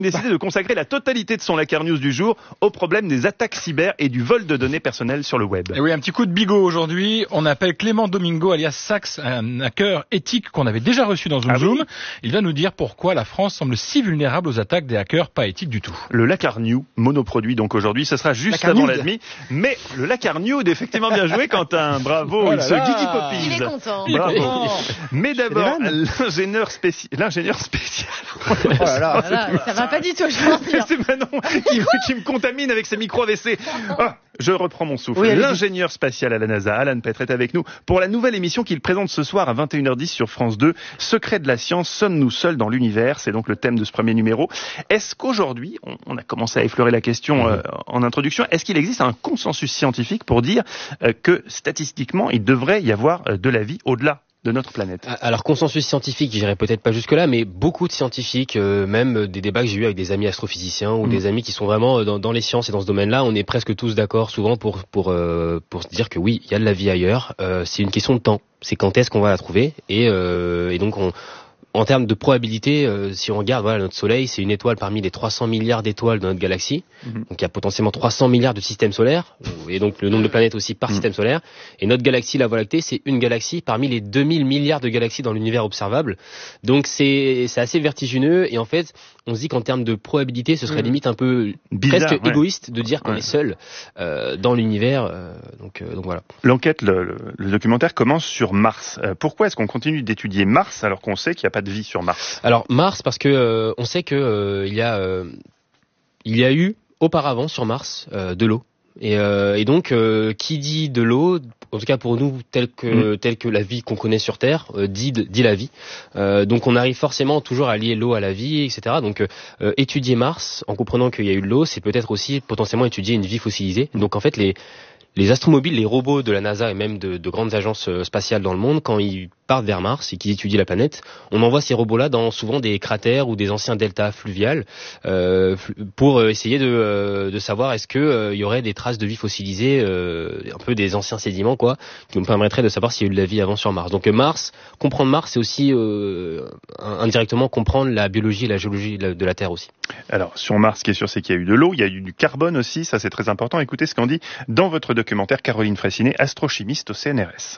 décidé de consacrer la totalité de son Lakar News du jour au problème des attaques cyber et du vol de données personnelles sur le web. Et oui, un petit coup de bigot aujourd'hui. On appelle Clément Domingo alias Sax, un hacker éthique qu'on avait déjà reçu dans Zoom Zoom. Il va nous dire pourquoi la France semble si vulnérable aux attaques des hackers pas éthiques du tout. Le Lakar News, monoproduit donc aujourd'hui, ce sera juste avant la demi. Mais le Lakar News, effectivement bien joué Quentin, bravo, il se Guigui Poppies. Il est content. Bravo. Mais d'abord, l'ingénieur spécial. Oh là là, ça va pas du tout, je pense. C'est Manon qui me contamine avec ses micros AVC. Je reprends mon souffle. Oui, l'ingénieur spatial à la NASA, Alan Petre, est avec nous pour la nouvelle émission qu'il présente ce soir à 21h10 sur France 2. Secret de la science, sommes-nous seuls dans l'univers? C'est donc le thème de ce premier numéro. Est-ce qu'aujourd'hui, on a commencé à effleurer la question en introduction, est-ce qu'il existe un consensus scientifique pour dire que statistiquement, il devrait y avoir de la vie au-delà de notre planète? Alors, consensus scientifique, j'irai peut-être pas jusque-là, mais beaucoup de scientifiques, même des débats que j'ai eu avec des amis astrophysiciens ou des amis qui sont vraiment dans les sciences et dans ce domaine-là, on est presque tous d'accord souvent pour se dire que oui, il y a de la vie ailleurs. C'est une question de temps. C'est quand est-ce qu'on va la trouver et donc en termes de probabilité, si on regarde notre Soleil, c'est une étoile parmi les 300 milliards d'étoiles de notre galaxie. Donc il y a potentiellement 300 milliards de systèmes solaires, et donc le nombre de planètes aussi par système solaire. Et notre galaxie, la Voie lactée, c'est une galaxie parmi les 2000 milliards de galaxies dans l'univers observable. Donc c'est assez vertigineux, et en fait, on se dit qu'en termes de probabilité, ce serait limite un peu bizarre, presque égoïste de dire qu'on est seul dans l'univers. Donc voilà. L'enquête, le documentaire commence sur Mars. Pourquoi est-ce qu'on continue d'étudier Mars alors qu'on sait qu'il n'y a pas de vie sur Mars? Alors Mars, parce que on sait que il y a eu auparavant sur Mars de l'eau. Et donc qui dit de l'eau, en tout cas pour nous tel que la vie qu'on connaît sur Terre, dit la vie. Donc on arrive forcément toujours à lier l'eau à la vie, etc. Donc étudier Mars en comprenant qu'il y a eu de l'eau, c'est peut-être aussi potentiellement étudier une vie fossilisée. Donc en fait les astromobiles, les robots de la NASA et même de grandes agences spatiales dans le monde, quand ils partent vers Mars et qu'ils étudient la planète, on envoie ces robots-là dans souvent des cratères ou des anciens deltas fluviales pour essayer de savoir est-ce que y aurait des traces de vie fossilisée, un peu des anciens sédiments qui nous permettraient de savoir s'il y a eu de la vie avant sur Mars. Donc comprendre Mars, c'est aussi indirectement comprendre la biologie et la géologie de la Terre aussi. Alors sur Mars, ce qui est sûr, c'est qu'il y a eu de l'eau, il y a eu du carbone aussi, ça c'est très important. Écoutez ce qu'en dit dans votre documentaire Caroline Fraissinet, astrochimiste au CNRS.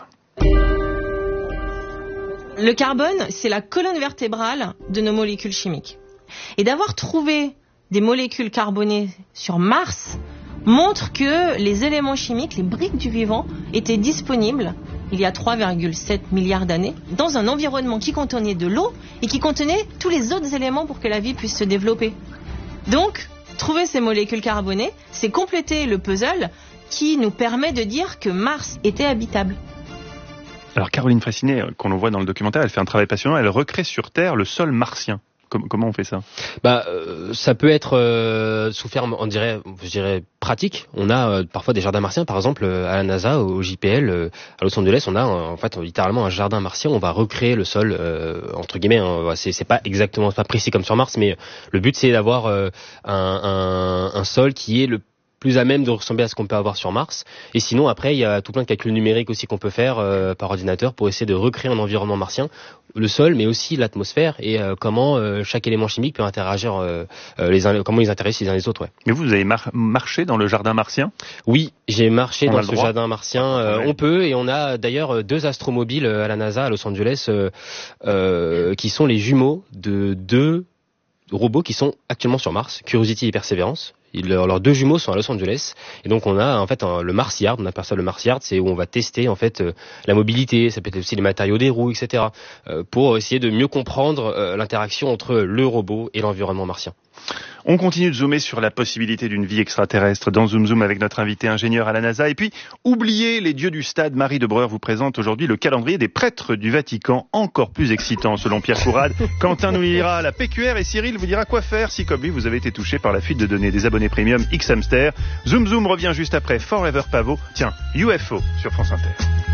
Le carbone, c'est la colonne vertébrale de nos molécules chimiques. Et d'avoir trouvé des molécules carbonées sur Mars montre que les éléments chimiques, les briques du vivant, étaient disponibles il y a 3,7 milliards d'années dans un environnement qui contenait de l'eau et qui contenait tous les autres éléments pour que la vie puisse se développer. Donc, trouver ces molécules carbonées, c'est compléter le puzzle qui nous permet de dire que Mars était habitable. Alors Caroline Fraissinet, qu'on le voit dans le documentaire, elle fait un travail passionnant, elle recrée sur Terre le sol martien. Comment on fait ça? Ça peut être sous forme, je dirais pratique. On a parfois des jardins martiens, par exemple à la NASA, au JPL, à Los Angeles, on a en fait littéralement un jardin martien. On va recréer le sol entre guillemets. C'est pas exactement, pas précis comme sur Mars, mais le but c'est d'avoir un sol qui est le plus à même de ressembler à ce qu'on peut avoir sur Mars. Et sinon, après, il y a tout plein de calculs numériques aussi qu'on peut faire par ordinateur pour essayer de recréer un environnement martien, le sol, mais aussi l'atmosphère et comment chaque élément chimique peut interagir, comment ils interagissent les uns les autres. Ouais. Mais vous avez marché dans le jardin martien? Oui, j'ai marché dans ce jardin martien. On peut, et on a d'ailleurs 2 astromobiles à la NASA à Los Angeles qui sont les jumeaux de 2 robots qui sont actuellement sur Mars, Curiosity et Perseverance. Leurs 2 jumeaux sont à Los Angeles, et donc on a en fait le Mars Yard, on appelle ça le Mars Yard, c'est où on va tester en fait la mobilité, ça peut être aussi les matériaux des roues, etc. Pour essayer de mieux comprendre l'interaction entre le robot et l'environnement martien. On continue de zoomer sur la possibilité d'une vie extraterrestre dans Zoom Zoom avec notre invité ingénieur à la NASA. Et puis, oubliez les dieux du stade. Marie Debreur vous présente aujourd'hui le calendrier des prêtres du Vatican, encore plus excitant selon Pierre Courade. Quentin nous lira la PQR et Cyril vous dira quoi faire si, comme lui, vous avez été touché par la fuite de données des abonnés premium X-Hamster. Zoom Zoom revient juste après Forever Pavot. Tiens, UFO sur France Inter.